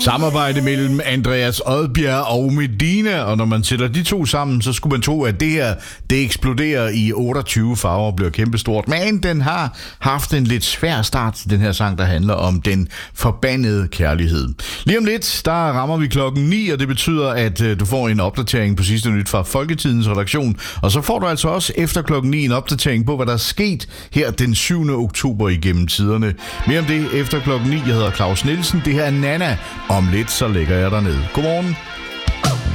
Samarbejde mellem Andreas Odbjerg og Medina, og når man sætter de to sammen, så skulle man tro, at det her, det eksploderer i 28 farver og bliver kæmpestort. Men den har haft en lidt svær start til den her sang, der handler om den forbandede kærlighed. Lige om lidt, der rammer vi 9, og det betyder, at du får en opdatering på sidste nyt fra Folketidens redaktion. Og så får du altså også efter 9 en opdatering på, hvad der er sket her den 7. oktober igennem tiderne. Mere om det efter 9. Jeg hedder Claus Nielsen. Det her er Nana. Om lidt, så lægger jeg dig ned. Godmorgen.